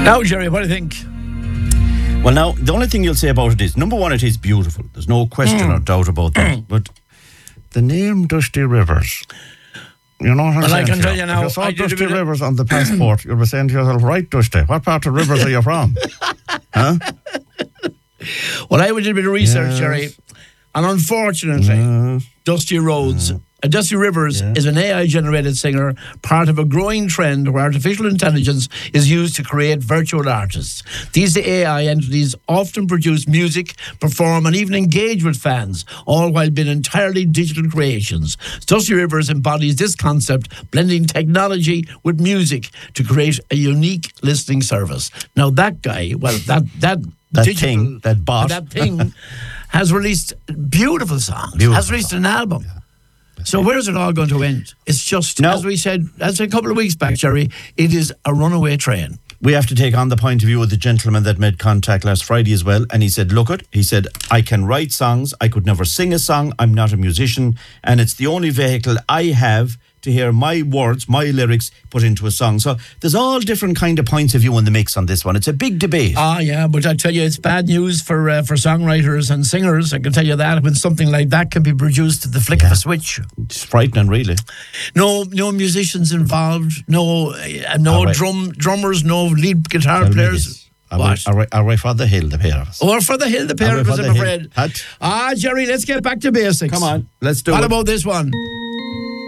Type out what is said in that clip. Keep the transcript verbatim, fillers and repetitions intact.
Now, Jerry, what do you think? Well, now, the only thing you'll say about it is, number one, it is beautiful. There's no question mm. or doubt about that. But the name Dusty Rivers, you know what I'm well, saying? I can tell you now. If you saw Dusty Rivers on the passport, you'll be saying to yourself, right, Dusty, what part of Rivers are you from? Huh? Well, I did a bit of research, yes. Jerry, and unfortunately, yes. Dusty Rhodes... yes. Uh, Dusty Rivers yeah. is an A I-generated singer, part of a growing trend where artificial intelligence is used to create virtual artists. These A I entities often produce music, perform, and even engage with fans, all while being entirely digital creations. Dusty Rivers embodies this concept, blending technology with music to create a unique listening service. Now, that guy, well, that that, that digital, thing, that bot, that thing, has released beautiful songs. Beautiful has released an album. Yeah. So where's it all going to end? It's just, no. as we said, as a couple of weeks back, Jerry, it is a runaway train. We have to take on the point of view of the gentleman that made contact last Friday as well. And he said, look it, he said, I can write songs. I could never sing a song. I'm not a musician. And it's the only vehicle I have to hear my words, my lyrics put into a song. So there's all different kind of points of view in the mix on this one. It's a big debate. Ah, yeah, but I tell you, it's bad news for uh, for songwriters and singers. I can tell you that when something like that can be produced at the flick yeah. of a switch. It's frightening, really. No, no musicians involved. No, uh, no right. drum drummers. No lead guitar Tell players. What? Are we, are we for the hill, the pair of us? Or for the hill, the pair of us, I'm afraid. Hat? Ah, Jerry, let's get back to basics. Come on, let's do what it. What about this one?